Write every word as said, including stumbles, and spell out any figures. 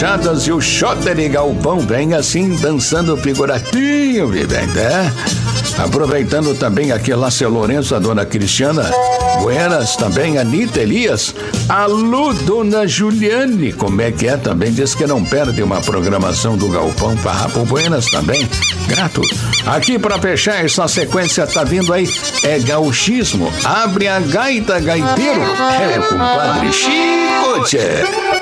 Fechadas e o Xoter e Galpão bem assim, dançando figuratinho, vivendo, é? Aproveitando também aqui lá, seu Lourenço, a dona Cristiana Buenas, também Anitta Elias, alô, dona Juliane, como é que é? Também diz que não perde uma programação do Galpão, Farrapo Buenas também, grato. Aqui para fechar essa sequência, tá vindo aí, é gauchismo, abre a gaita, gaiteiro, é compadre Chico, tchê.